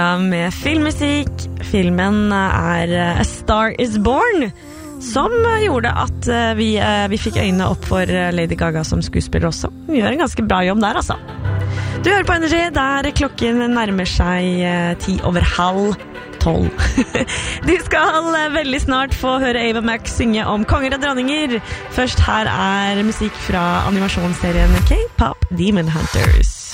Med filmmusikk. Filmen A Star is Born, som gjorde at vi fikk øynene opp for Lady Gaga som skuespiller også. Hun gjør en ganske bra jobb der, altså. Du hører på Energy, der klokken nærmer seg 11:10. Du skal veldig snart få høre Ava Max synge om konger og dronninger. Først her musikk fra animasjonsserien K-Pop Demon Hunters.